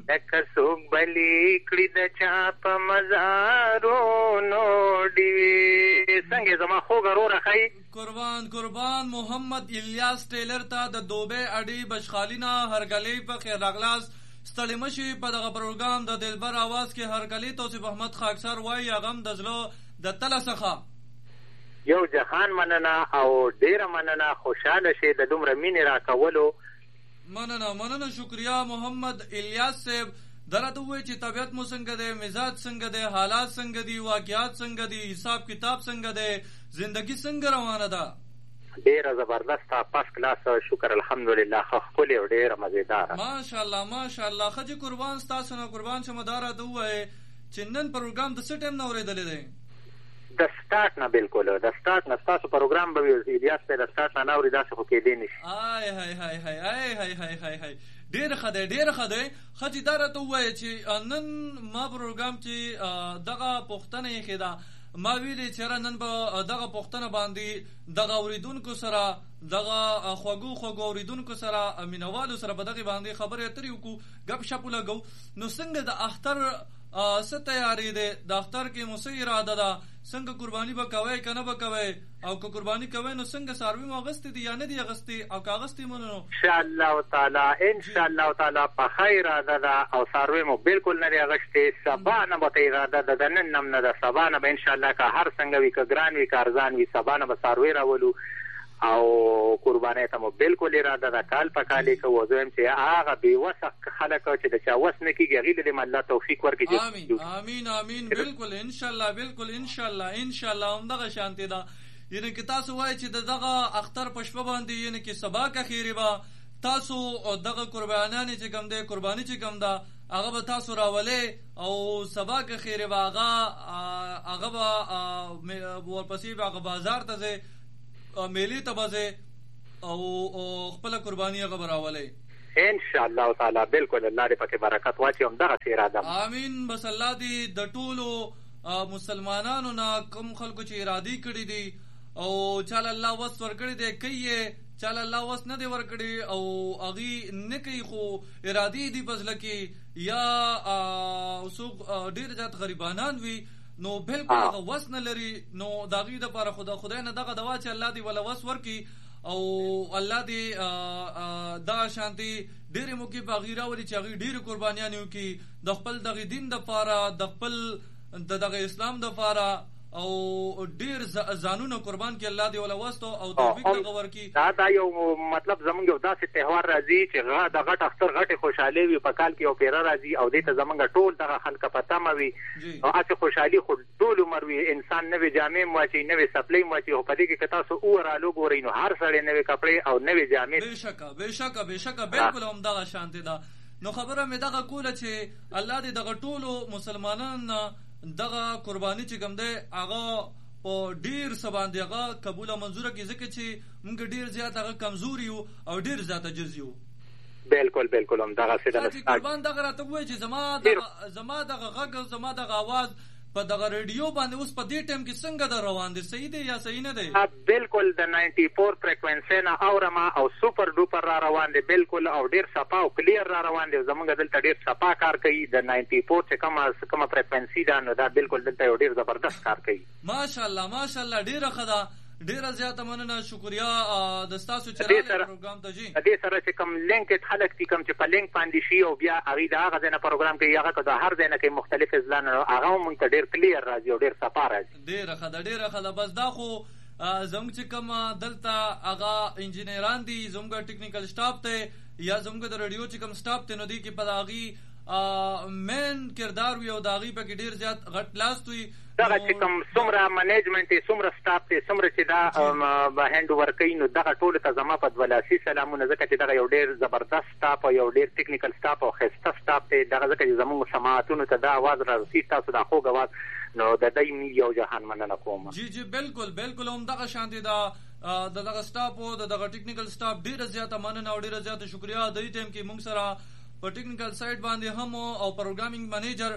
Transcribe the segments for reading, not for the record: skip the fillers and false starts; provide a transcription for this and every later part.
لکه څوک بلی کړي د چا په مزارونو ډیوې. څنګه زما خوږ وروره ښایي؟ قربان محمد الیاس ټیلر ته د دوبۍ اډې بشخالینا هرګلې په خیر راغلاس. ستړي مشي په دغه پروګرام د دلبر आवाज کې هرګلې توصیف احمد خاکسار وایي هغه د زړه د تله څخه یو جهان مننه او ډیره مننه. خوشاله شي د دومره مینې راکولو. مننه شکریا محمد الیاس صاحب. درته وایي چې طبیعت مو څنګه دی، مزاج څنګه دی، حالات څنګه دي، واقعات څنګه دي، حساب کتاب څنګه دی، زندگی څنګه روانه ده؟ ډیره زبردسته، فرست کلاس، شکر الحمدلله، ښکلې او ډیره مزیداره. ماشاءالله خجی قربان ستاسو نه قربان شم. دارته وایي چې نن پروګرام د څه ټیم نه اورېدلی دی؟ د سټارټ نه بالکل د سټارټ نه ستاسو پروګرام به وي. الیاس صاحب د سټارټ نه اوري داسې خو کېدی نشي. های ډېر ښه دی. ښځې دا راته ووایه چې نن ما پروګرام چې دغه پوښتنه یې ښې ده، ما ویلې چې نن به دغه پوښتنه باندې دغه اوریدونکو سره دغه خوږو اوریدونکو سره مینوالو سره به دغې باندې خبرې اترې وکړو، ګپ شپ ولګو. نو څنګه د اختر څه تیاری دی؟ د اختر کې مو څه اراده ده؟ څنګه قرباني به کوئ که نه به کوئ؟ او که قرباني کوئ نو څنګه څاروي مو اغوستې دي یا نه دي اغوستې؟ او که اغوستې مو نو انشاءالله تعالی په ښه اراده ده او څاروي مو بالکل نه دي اغوستې. سبا نه به ته اراده ده، د نن هم نه ده، سبا نه به انشاءالله که هر څنګه وي، که ګران وي که ارزان وي، سبا نه به څاروي راولو او قربانۍ ته مو بالکل اراده ده. کال په کال یې کوو. زه وایم چې هغه بېوسه خلک چې د چا وس نه کېږي هغې له الله توفیق ورکړي. آمین بالکل انشاءالله همدغه شانتې ده. یعنې که تاسو وایئ چې دغه اختر په شپه باندې یعنې که سبا که خیرې به تاسو دغه قربانیانې چې کوم دی، قرباني چې کوم ده، هغه به تاسو راولئ او سبا که خیرې به هغه به ورپسې به هغه بازار ته ځئ، میلې ته به ځئ او خپله قرباني هغه به راولئ انشاءالله تعالی. بالکل الله دې پکې برکت واچي. همدغسې اراده آمین. بس الله دې د ټولو مسلمانانو نه کوم خلکو چې ارادې کړي دي او چاله الله وس ورکړي دی کوي یې، چاله الله وس نه دی ورکړي او هغې نه کوي خو ارادې دي په زړه کې، یا څوک ډېر زیات غریبانان وي نو بالکل هغه وس نه لري، نو د هغې دپاره خدای نه دغه دوا چې الله دې وله وس ورکړي او الله دې دغه شانتې ډېرې موقعې په هغې راولي چې هغې ډېرې قربانیانې وکړي د خپل دغه دین دپاره، د خپل دغه اسلام دپاره، او ډېر ځانونه قربان کړي. الله دې وله وستو او توفیق دغه ورکړي. دا یو مطلب زمونږ یو داسې تهوار راځي چې د غټ اختر غټې خوشحالۍ وي، په کال کې یو پیره راځي او دې ته زمونږ ټول دغه خلک په تمه وي او هسې خوشحالي خو ټول عمر وي. انسان نوې جامې م واچي، نوې سپلۍ م واچي، خو په دې کې که تاسو اوورالو ګورئ نو هر سړی نوې کپړې او نوې جامې. بېشکه بالکل همدغه شانتې ده. نو خبره مې دغه کوله چې الله دې دغه ټولو مسلمانانو دغه قرباني چې کوم دی هغه په ډېر څه باندې هغه قبوله منظوره کړي، ځکه چې موږ ډېر زیات هغه کمزور یو او ډېر زیات عجز یو. بالکل همدغسې ده. قربان دغه راته ووایي چې زما دغه غږ او زما دغه اواز په دغه ریډیو باندې اوس په دې ټایم کې څنګه ده روان دی؟ صحیح دی یا صحیح نه دی؟ بالکل د 94 فریکوینسۍ نه اورم او سوپر ډوپر را روان دی بالکل، او ډېر صفا او کلیر را روان دی. زمونږ دلته ډېر صفا کار کوي. د 94 چې کومه فریکوینسي ده نو دا بالکل دلته یو ډېر زبردست کار کوي. ماشاءالله ډېره ښه ده. ډېره زیاته مننه، شکریا د ستاسو چې راغلی پروګرام ته. جی دې سره چې کوم لینکډ خلک دي، کوم چې په لینک باندې شي او بیا هغې د هغه ځای نه پروګرام کوي، هغه که د هر ځای نه کوي مختلف اضلاع نه، هغه هم مونږ ته ډېر کلیر راځي او ډېر صفا راځي. ډېره ښه ده. بس دا خو زموږ چې کوم دلته هغه انجینران دي، زموږ ټیکنیکل سټاف دی یا زموږ د ریډیو چې کوم سټاف دی، نو دې کې په د هغې مین کردار وي او د هغې پکې ډېر زیات غټ لاس وي. دغه چې کوم څومره منیجمنټ دی، څومره سټاف دی، څومره چې دا هینډ اوور کوي، نو دغه ټولو ته زما په دولاسي سلامونه، ځکه چې دغه یو ډېر زبردست سټاف او یو ډېر ټیکنیکل سټاف او ښایسته سټاف دی. دغه ځکه چې زموږ سماعتونو ته دا اواز رارسي، ستاسو دا خوږ اواز، نو د دوی یو جهان مننه کوم. جی بالکل همدغه شانتې ده. د دغه سټاف او د دغه ټیکنیکل سټاف ډېره زیاته مننه او ډېره زیاته شکریا. د دې ټایم کې موږ سره په ټیکنیکل سایډ باندې هم او پروګرامینګ منیجر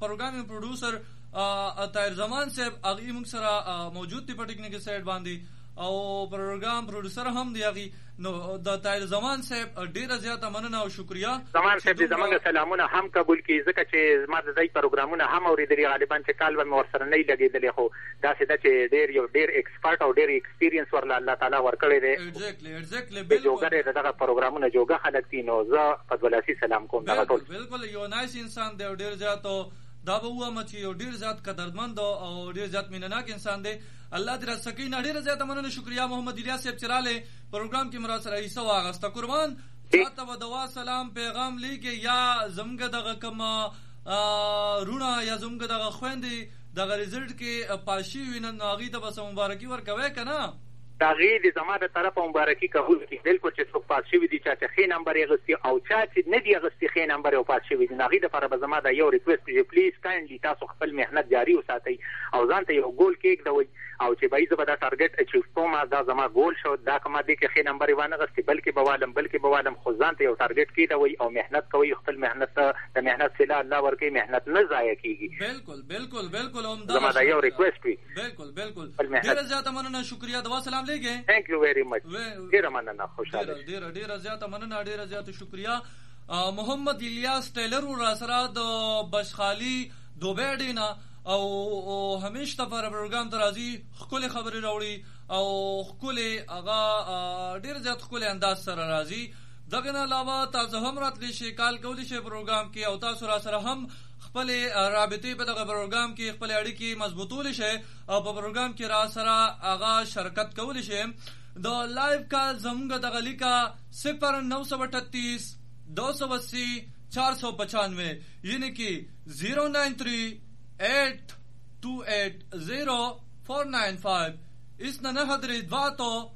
پروډوسر طاهر زمان صاحب هغې موږ سره موجود دي په ټیکنیکل سایډ باندې، او پروګرام پروډوسر هم دی هغه نو د طاهر زمان صاحب ډیره زیاته مننه او شکریا. زمان صاحب دې زمونږ سلامونه هم قبول کړي ځکه چې زما د دې پروګرامونه هم اوریدلي غالبا چې کال به ورسره نه لګیدلې خو دا څه ده چې ډیر ایکسپرټ او ډیر ایکسپیرینس ورله الله تعالی ورکړی دی. ایگزیکټلی بالکل دغه پروګرامونه جوګه خلک دي نو زه فضلاسي سلام کوم. بالکل یو نایس انسان دی ډیر زیاتو دا به وایم چې یو ډیر زیات قدرمند او ډیر زیات مینناک انسان دی. الله دې راسکین ډیر زیات مننه شکریا. محمد الیاس صاحب چراله پروګرام کې مرا سره ایسو واغسته قربان چاته و دوا سلام پیغام لیکي یا زمګه دغه کما رونا یا زمګه دغه خويندې دغه رزلټ کې پاشي وینن هغه ته بس مبارکي ورکوي کنه داغي د زماده طرفه مبارکي قبول کی. بالکل چې څوک پاس شوی دي چې خې نمبر یې غوستي او چې نه دی غوستي خې نمبر یې پاس شوی دي ناغي د لپاره به زماده یو ریکوست دی پلیز کایندلی تاسو خپل مهنت جاری وساتئ او ځان ته یو ګول کېک دوی او چې بای زبدا ټارګټ اچیو کوم دا زما ګول شو دا کومه دي کې خې نمبر یې ونه غوستي بلکې بوالم خو ځان ته یو ټارګټ کې دوی او مهنت کوي خپل مهنت د مهنت سلا الله ورکي مهنت نه ضایع کیږي. بالکل هم دا زماده یو ریکوست وي. بالکل ډیر زیاته مننه شکریا. دوا سلام لیکي. Thank you very much. ډیر مننه خوشاله. ډیر زیاته مننه ډیر زیاته شکریا. محمد الیاس ټیلر را سره د بشخالی دوبه دینا او همیشه پر پروګرام درازي خپل خبري راوړي او خپل هغه ډیر زیات خپل انداز سره راځي. دغه نه علاوه تاسو هم راتلی شي کال کولی شي پروګرام کې او تاسو را سره هم خپل رابطې په دغه پروګرام کې خپل اړیکې مضبوطول شي او په پروګرام کې را سره هغه شرکت کولی شي. د لایو کال زموږ د غلیکا 0938 280 495 یعنی کې 0938280 اسنا نه حضرت باتو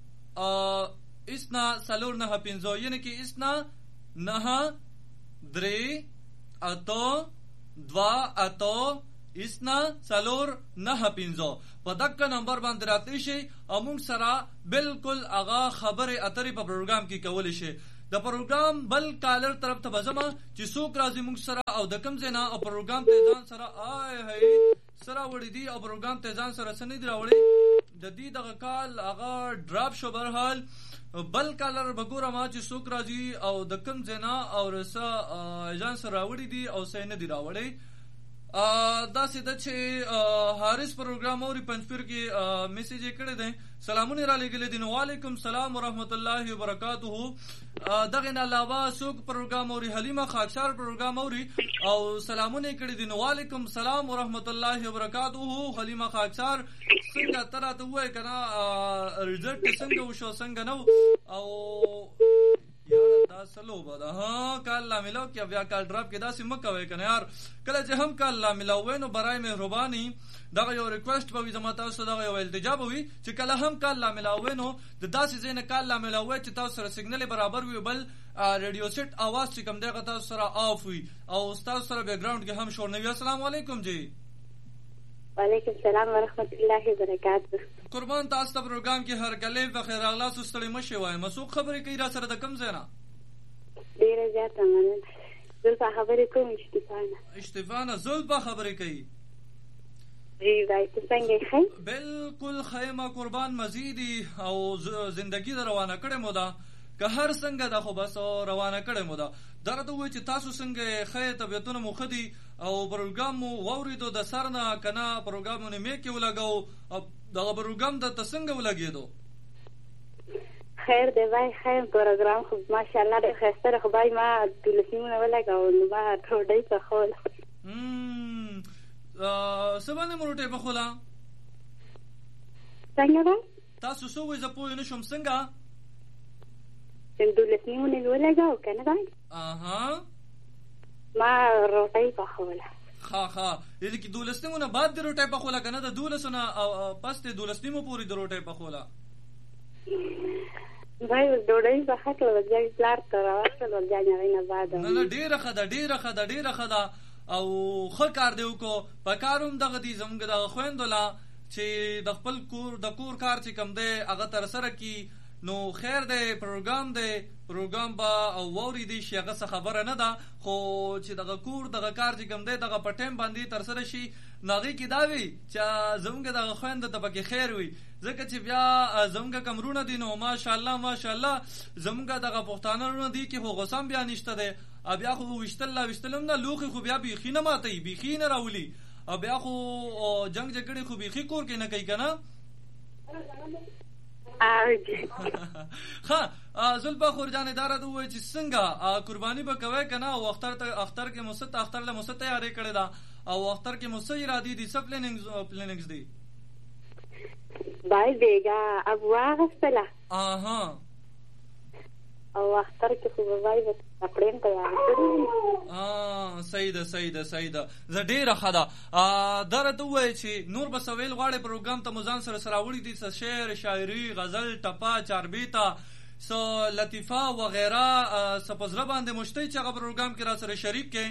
اسنا سالور نه پینزو یعنی کې اسنا نه درې اتو دوا اتو اسنا سالور نه پینزو په دغه نمبر باندې راتلی شي او موږ سره بالکل هغه خبره اترې په پروګرام کې کولای شي. د پروګرام بل کالر طرف ته بزما چې څوک راځي موږ سره او د کم زینا او پروګرام ته ځان سره هي سره وړي دي او پروګرام ته ځان سره سنې دی راوړي د دې دغه کال هغه ډراپ شو. برحال بل کالر بګوره ما چې څوک راځي او د کم زینا او رسا ځان سره راوړي دي او سینه دی راوړي. دا سیده چې حارث پروګرام اوري پنځپیر کې میسیج کړی دی سلامونه را لګلې دي. وعلیکم السلام ورحمت الله وبرکاته. دغه نه علاوه څوک پروګرام اوري حلیمه خاکسار پروګرام اوري او سلامونه کړی دي. وعلیکم السلام ورحمت الله وبرکاته. حلیمه خاکسار څنګه تراته وای کنه رزلټ څنګه وشو څنګه نو او یار دا سلو بدا ها کال لا ملاو کیا بیا کال ډراپ کې دا سم کوي کنه یار کله چې هم کال لا ملاو نو برای مهرباني دا یو ریکوست به زما تاسو دا یو التجا به وي چې کله هم کال لا ملاو نو د داسې زین کال لا ملاو چې تاسو سره سیګنل برابر وي بل ریډیو سیټ आवाज چې کوم دغه تاسو سره آف وي او تاسو سره بیک گراوند کې هم شور نه وي. السلام علیکم جی. وعلیکم السلام ورحمت الله وبرکاته. قربان تاسو ته پروګرام کې هر کله بخیر اغلاس ستړي مشه وای مسوق خبرې کوي را سره د کم زینا ډیره زیاته مننه. زلفا خبرې کوم اشتفانه زلفا خبرې کوي جی دای څنګه خیر بالکل خیمه قربان مزیدی او زندگی در روانه کړه مو دا که هر څنګه د خو بس روانه کړه مو دا درته وای چې تاسو څنګه خیر طبيعتونه مو خدي او پروګرام مو ووریدو د سرنا کنه پروګرامونه مې کې ولګاو او دا پروګرام د تسنګ ولګیدو. خیر دی وای خیر پروګرام خو ماشاءالله د خسته خدای ما دلسمونه ولګاو نو ما ټوډۍ په خول سبانه مروټه په خولا څنګه تاسو سو وې زپوی نشم څنګه دلسمونه ولګاو کنه دا ما روټۍ په خوله ها دې کې دولسنیمونه بعد د روټۍ په خوله کنه د دولسونه او پس ته دولسنیمو پوری د روټۍ په خوله وای ډوډۍ په حق له ځای پلار ته راوړل ورځي نه بعد نه ډیره خدا او خو کار دیو کو په کاروم دغه دي زموږ د خويندولا چې د خپل کور کار چې کم دی هغه تر سره کی نو خیر دی پروګرام با او ووري دي شي هغه خبره نه ده خو چې دغه کور دغه کار چې کم دی دغه پټیم باندې تر سره شي ناغي کی داوي چې زموږ دغه خويند ته پکې خیر وي ځکه چې بیا زمونږ کمرونه دي نو ماشاءالله ماشاءالله زمونږ دغه پښتانه دي کې خو غوسم بیا نشته دی بیا خو وشتلم نه لوخي خو بیا بیخي نه ماتي بیخي نه راولي بیا خو جنگ جګړې خو بیخي کور کې نه کوي کنه ها زلفا خورجان اداره دوی چې څنګه قرباني به کوي کنه او اختر کې اختر له مست تیاری کړی دا او اختر کې مست ارادي دي سب پلانینګز دي بای دیګه اب واغستله او اختر کې خو وای و خپلین تیار کړی صحیح ده زه ډیره خدا درته وای چې نور بسویل غواړي پروګرام ته مزان سره وړي دي شعر شاعري غزل ټپا چاربیتا سو لطیفه وغیرہ سپزره باندې مشته چې هغه پروګرام کې را سره شریک کې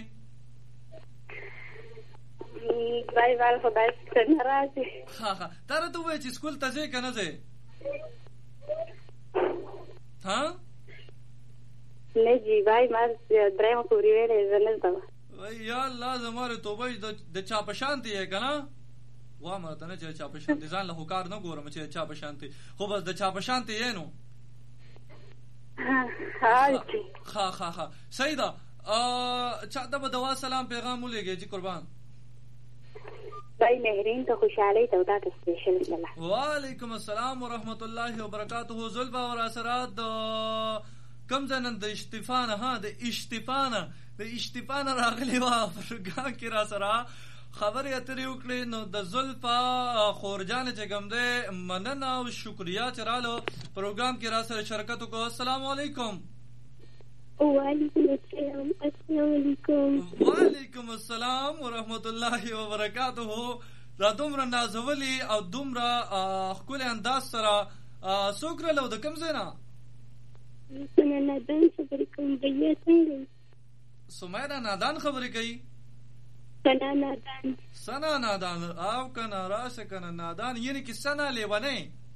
بای وال خدای څنګه راځي ها درته وای چې سکول ته ځې کنه ځې ها نه جی بای ما درېم پوری ویلې زنه تا وای یا الله زماره توبه د چا په شانتي یې کنه وا مرته نه چې چا په شانتي ځان له کار نه ګورم چې چا په شانتي خو بس د چا په شانتي یې نو ها سیدا چا د دوا سلام پیغام ولېږي چې قربان بای مهرین ته خوشاله ته وتا سپیشل سلام وعلیکم السلام ورحمت الله وبرکاته زلفا ور اثرات کم زنن د اشتفانه راغلی وا پروګرام کې را سره خبرې اترې وکړې نو د زلفا خورجان چې کوم ده مننه او شکریا چې رالو پروګرام کې را سره شرکت وکړو السلام علیکم وعلیکم السلام السلام علیکم وعلیکم السلام ورحمت الله وبرکاته را دومره نازولی او دومره ښکلی انداز سره څوک رالو د کوم ځای نه سنا نادان خبرې کوم بیا څنګه سمیرا نادان خبرې کوي سنا نادان او کنه راشه کنه نادان یعنی که سنا لیوانه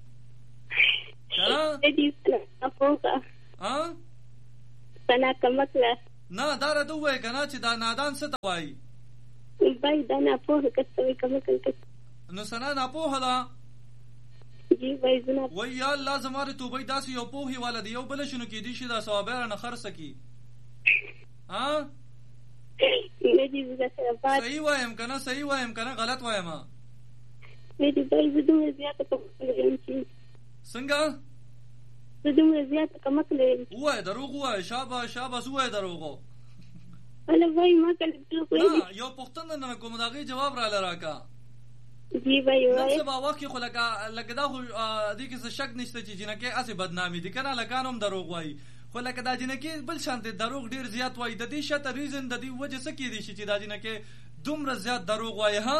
سنا کمکله نه داره دوی کنه چې دا نادان څه ته وایي بای دا ناپوهه کسوي کمکل کس نو سنا ناپوهه ده جی وای زنا وای یا الله زماره توبه داسې یو پوهي ولدي یو بل شنو کې دي چې دا ثوابره نه خرڅ کی ها نه دي زګه بات صحیح وایم کنه غلط وایم نه دي بای زدوم زیاته کوم څنګه زدوم زیاته کوم کله وای دروغ وای شاباش وای دروغ انا وای ما کله دروغ نه یو پښتون نه کوم داغي جواب را لراکا جی وای نن سبا وخت خو لکه دا خو دې کې څه شک نشته چې جنکه اسه بدنامي دي کنه لکانوم دروغ وای خو لکه دا جنکه بل شانته دروغ ډیر زیات وای د دې شته ریزن د دې وجه څه کې دي چې دا جنکه دومره زیات دروغ وای ها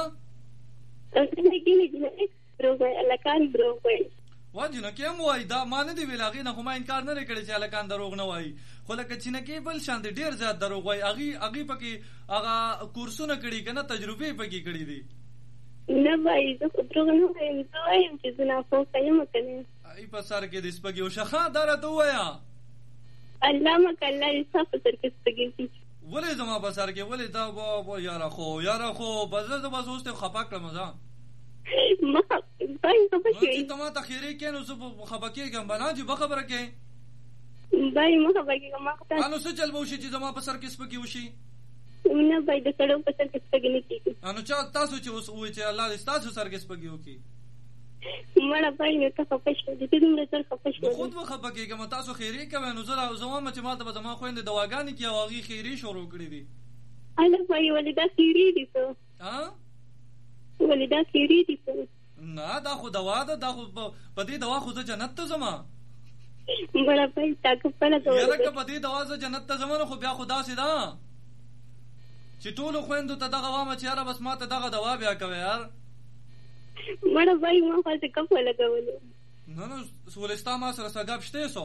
دروغ وای لکان دروغ وای واجنه کوم وای دا مان دی ویلاغي نه کومه انکار نه کړی چې لکان دروغ نه وای خو لکه جنکه بل شانته ډیر زیات دروغ وای اغي پکې هغه کورسونه کړي کنه تجربه پکې کړي دي نه وای زه دروغ نه وایم زه وایم چې زنا خو کایم کنه ای په سر کې د سپګي او شخه درته وایا الله مکله صف سر کې سپګي ولې زما په سر کې ولې دا یاره خو بزه بس اوسته خپا کړم ځه ما پای په پښې ته ما تخیری کینو زه خپا کېږم بنا چې خبره کې بای ما خبره کې ما ته انو څه چل وشي چې زما په سر کې سپګي وشي نه بای د سړو په سر کې سپګي نه کیږي انو چا تاسو چې اوس وې چې الله دې تاسو سر کې سپګي وکي مړه بای نه ته پښې دې دومره سر پښې خود خپا کېږم تاسو خیری کوي نو زه زما چې ماته به زما خويند دواګانی کې واغي خیری شروع کړې دي اله بای ولدا خیری دي ته ها ولدا خیری دي ته نه دا خو دوا ده دا خو په دې دوا خو جنت ته زما مړه بای تاکو پله ته یاره که په دې دوا ز جنت ته زما خو بیا خدا سي دا چې ټول خويندو ته دغه وامه چې یاره بس ماته دغه دوا بیا کوي یار مړه بای ما خاصه کفه لګولې نو سولستا ما سره سګاب شته سو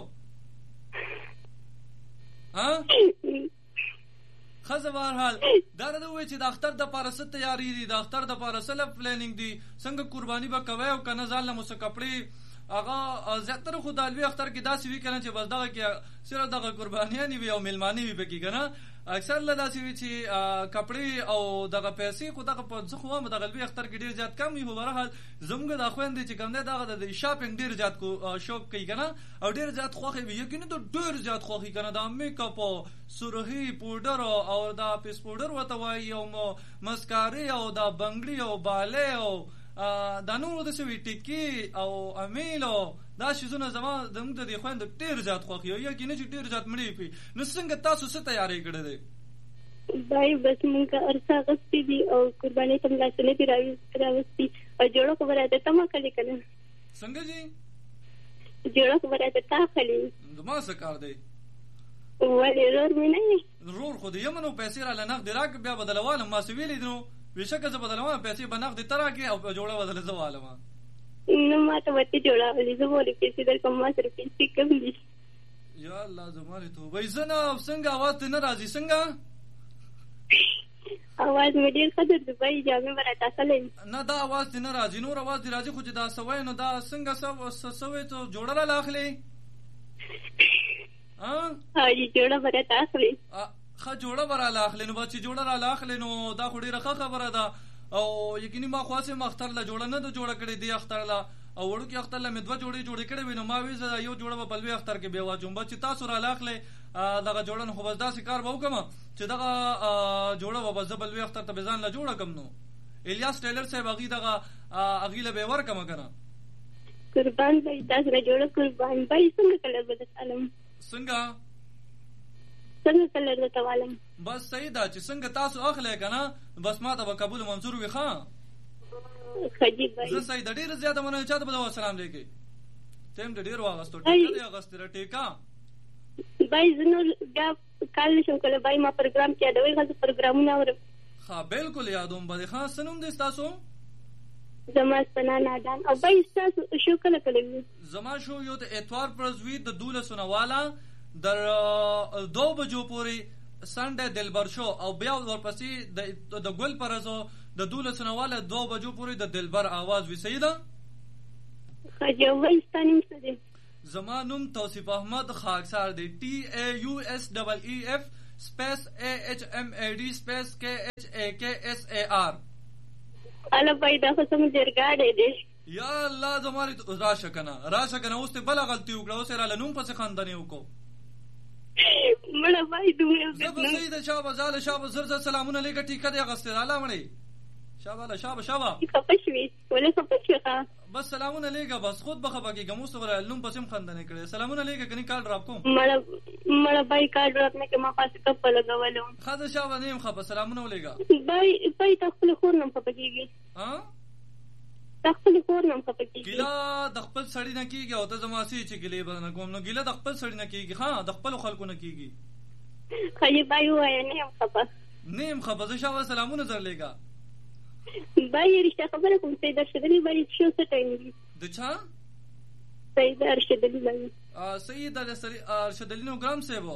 ها خزه بهرحال دا دوی چې د اختر د پارسه تیاری دي د اختر د پارسه ل پلانینګ دي څنګه قرباني به کوي او کنه ځان له موسه کپړي هغه زیاتره خو د الوی اختر کې داسې وی کنه چې بس دغه کې صرف دغه قربانیانی وي او ملمانی وي پکې کنه اکثر لداسي وي چې کپړې او دغه پیسې خو دغه په ځخوا مدغلبي اختر کې ډیر زیات کم وي. خو برحال زموږ د خويندې چې کوم دی دغه د شاپینګ ډیر زیات کو شوق کوي کنه او ډیر زیات خوخي وي یقیني ته ډیر زیات خوخي کنه د میک اپ او سرخي پودر او د پیس پودر وته وای او مسکاری او د بنگړي او باله او دا نور د سوي ټکی او امیلو دا شیزونه زما زموږ د خويند ډیر زیات خوخي یا کینه چې ډیر زیات مړی پی. نو څنګه تاسو څه تیاری کړی دی؟ بای بس مونږه ارسا غستی دي او قرباني تم لاسنه دی راوستي او جوړه خبره ده تم کلی کله څنګه جی جوړه خبره ده تا خلی ما څه کار دی ولی رور مې نه رور خو دې یمنو پیسې را لنغ دراک بیا بدلوالم ما سویلې نو بشکه ز بدلوالم پیسې بنغ دي تراکي او جوړه بدل زوالم نو ما ته وته جوړه ولې زه ولې پیسې در کوم ما سره پیسې کم دي. یا الله زماره توبه زنه څنګه आवाज ته نه راځي څنګه आवाज مې ډیر خطر دی بای جامې ورته اصله نه دا आवाज ته نه راځي نور आवाज دی راځي خو چې دا سوي نو دا څنګه سوي ته جوړه را لاخلي هاي جوړه ورته اصله خا جوړه ورا لاخلي نو بچي جوړه را لاخلي نو دا خو ډیره خبره ده او یقیني ما خاصه مختار لا جوړه نه د جوړه کړې دی اختر لا او وړو کې اختر لا مې دوه جوړې کړې وینم ما ویزه یو جوړه په بلوي اختر کې به واجوم بچي تاسو را لاخلي دغه جوړه نو خو بس دا کار به وکم چې دغه جوړه به بلوي اختر ته بزان لا جوړه کم نو الیاس ټیلر صاحب اغي دغه اغیله به ور کم کنه قربان بای تاسو را جوړه قربان بای څنګه کله بده سلام څنګه کله ورته والم بس صحیح ده چې څنګه تاسو اخلي کنه بس ما ته قبول منظور وي خان خجی بای زه صحیح د ډیر زیاته مونږ چاته بده السلام علیکم تم د ډیر واغستو ټیکا دی اغستره ټیکا بای زنو دا کال شم کله بای ما پروګرام کې دا وی غو پروګرامونه اور ها بالکل یادوم بده خان سنوم د تاسو زما سنا نادان او بای تاسو شو کله زما شو یو د اتوار پرزوی د 12 والا در 2 بجو پوری سنډه دلبر شو او بیا ورپسې د ګل پرزو د 12 والا 2 بجو پوری د دلبر आवाज وی سیدا خجوي ستانیم څه زما نوم توصیف احمد خاکسار دی TAUSEEF سپیس AHMAD سپیس KHAKSAR الا پیدا خو سم جرګاډې دي یا الله زماري راشه کنه اوس ته بل غلطي وکړه اوس را لنوم پس خاندنې وکړو مړه وای دوه زب سید شابه زر سلامونه علیکم ټیکه دی غسته الله مړي شابه خپشوي ولې خپشوي بس سلامونه علیکم بس خود بخبه کې ګموس ور لنوم پسم خاندنې کړي سلامونه علیکم کني کال ډراپ کوم مړه بای کال ډراپ نه کې ما پاس کپ لګولم خاطر شابه نیم خبر سلامونه علیکم بای تخپل خور نم خپکیږي تخپل خور نم خپکیږي ګیلا د خپل سړی نه کیږي او ته زما سي چې ګلې بدن کوم نو ګیلا د خپل سړی نه کیږي ها د خپل خلکو نه کیږي خالي بای وای نیم خبر شابه سلامونه زر لګا بای رښتیا خبره کوم سید ارشدلی بای شو څه ټایم دی د چا سید ارشدلی بای سید ارشدلی نو ګرام سیبو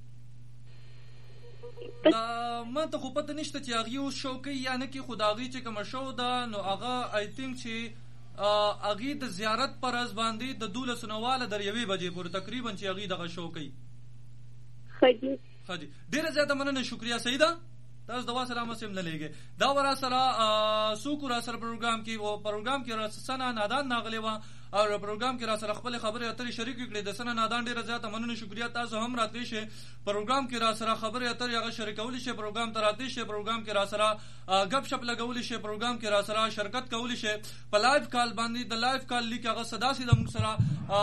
دا ما ته خو پته نشته چې هغه یو شو کوي یا نه کې خدایي چې کوم شو دا نو هغه آی تھنک چې هغه د زیارت پر از باندې د 12 نواله در یوې بجې پورې تقریبا چې هغه دغه شو کوي خدي ډیره زیاته مننه شکریا سیدا تاسو دوا سلام سم نه لګي دا ورا سره سوکو را سره پروګرام کې را سنا نادان ناغلی و او پروګرام کې را سره خپل خبره اترې شریک کړي د سنا نادان ډیره زیاته مننه شکریا تاسو هم راتلی شي پروګرام کې را سره خبره اترې هغه شریکول شي پروګرام ته راتلی شي پروګرام کې را سره غب شپ لګول شي پروګرام کې را سره شرکت کول شي په لایو کال باندې د لایو کال لیک هغه صدا سي د موږ سره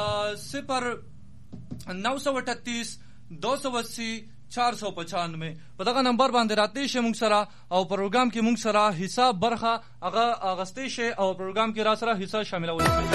0938 280 495 په دغه نمبر باندې راتلی شي موږ سره او پروګرام کې موږ سره حساب برخه هغه اغستې شي او پروګرام کې را سره حصہ شامل ول